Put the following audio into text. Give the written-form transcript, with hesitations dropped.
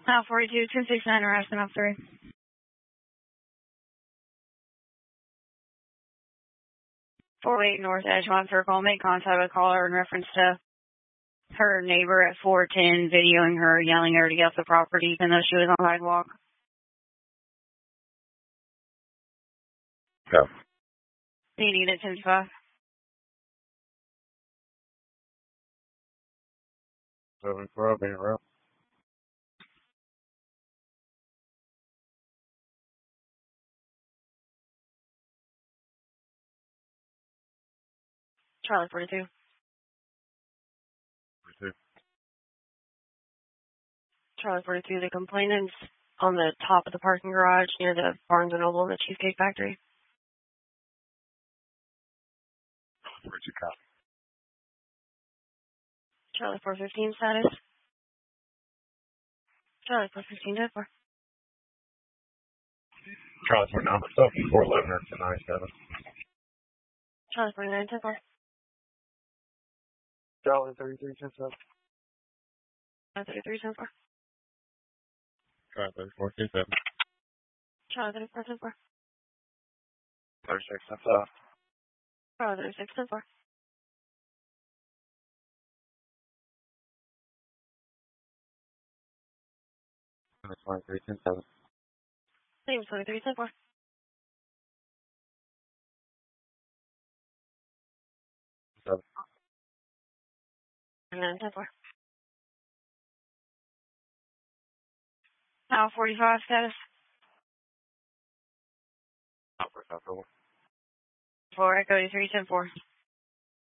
Now 42, 269, arresting off 3. 48 North Edgemont Circle, made contact with caller in reference to her neighbor at 410 videoing her, yelling at her to get off the property even though she was on the sidewalk. Yeah. Do you need it, 10-5? 74, I'll be around. Charlie 42. 42. Charlie 42, the complainant's on the top of the parking garage near the Barnes & Noble and the Cheesecake Factory. 42 copy. Charlie 415 status. Charlie 415 dead for. Charlie 49, myself, 411 or 97. Charlie 49 dead for. Charlie 33, 10 7. 33 dead for. Charlie 34, 2 7. Charlie 34 dead for. 36, 10 7. Charlie 36 dead for. And it's 23, 10 7. Same 23 dead for. 7. 9 dead for. Now 45 status. Not for South Door. 4 Echo 83 10 4.